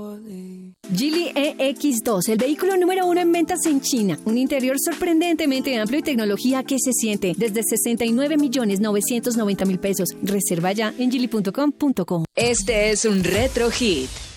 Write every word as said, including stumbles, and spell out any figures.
Geely E X dos, el vehículo número uno en ventas en China. Un interior sorprendentemente amplio y tecnología que se siente desde sesenta y nueve millones novecientos noventa mil pesos. Reserva ya en geely punto com punto co. Este es un Retro Hit.